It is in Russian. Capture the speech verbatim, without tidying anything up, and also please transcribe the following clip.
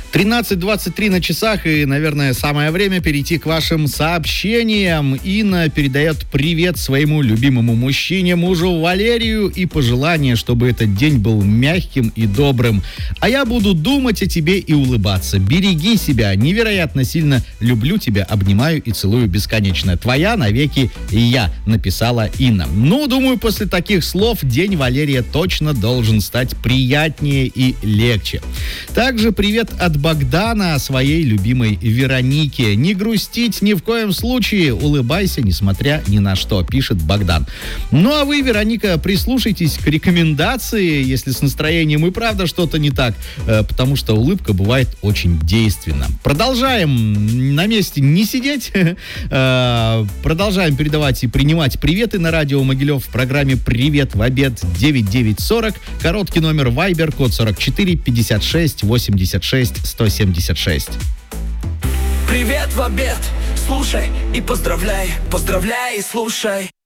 тринадцать двадцать три на часах, и, наверное, самое время перейти к вашим сообщениям. Инна передает привет своему любимому мужчине, мужу Валерию, и пожелание, чтобы этот день был мягким и добрым. А я буду думать о тебе и улыбаться. Береги себя, невероятно сильно люблю тебя, обнимаю и целую бесконечно. Твоя навеки и я, написала Инна. Ну, думаю, после таких слов день Валерия точно должен стать приятнее и легче. Также привет от Богдана своей любимой Веронике. Не грустить ни в коем случае, улыбайся, несмотря ни на что, пишет Богдан. Ну а вы, Вероника, прислушайтесь к рекомендации, если с настроением и правда что-то не так, потому что улыбка бывает очень действенна. Продолжаем на месте не сидеть, продолжаем передавать и принимать приветы на радио Могилев в программе «Привет в обед» девять девять сорок, короткий номер Viber, код сорок четыре пятьдесят шесть восемьдесят шесть сто семьдесят шесть. Привет в обед, слушай и поздравляй, поздравляй и слушай.